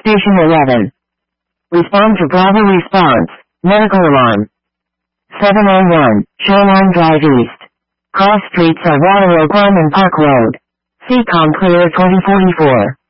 Station 11. Respond to Bravo response. Medical alarm. 701, Shoreline Drive East. Cross streets are Waterloo Glen and Park Road. CCOM clear 2044.